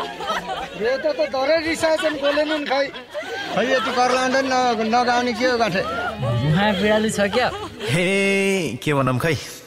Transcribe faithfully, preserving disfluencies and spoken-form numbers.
यो त त धरै रिसाएछन् बोलेनन् खै खै यति कर लाँदैन नगाउने के हो गाठे मुहा बिराली छ क्या हे के भनौँ खै